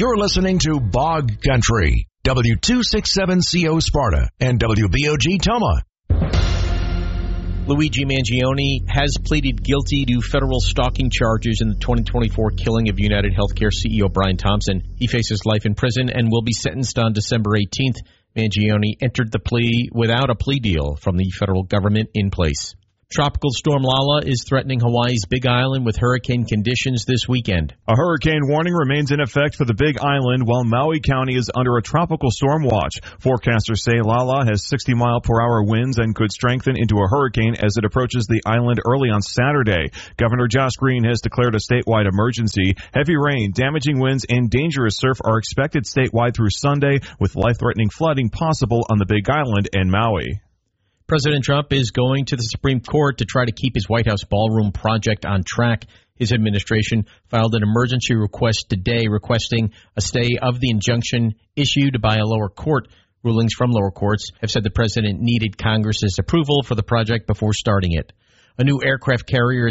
You're listening to Bog Country, W267CO Sparta and WBOG Toma. Luigi Mangione has pleaded guilty to federal stalking charges in the 2024 killing of United Healthcare CEO Brian Thompson. He faces life in prison and will be sentenced on December 18th. Mangione entered the plea without a plea deal from the federal government in place. Tropical storm Lala is threatening Hawaii's Big Island with hurricane conditions this weekend. A hurricane warning remains in effect for the Big Island while Maui County is under a tropical storm watch. Forecasters say Lala has 60-mile-per-hour winds and could strengthen into a hurricane as it approaches the island early on Saturday. Governor Josh Green has declared a statewide emergency. Heavy rain, damaging winds, and dangerous surf are expected statewide through Sunday, with life-threatening flooding possible on the Big Island and Maui. President Trump is going to the Supreme Court to try to keep his White House ballroom project on track. His administration filed an emergency request today requesting a stay of the injunction issued by a lower court. Rulings from lower courts have said the president needed Congress's approval for the project before starting it. A new aircraft carrier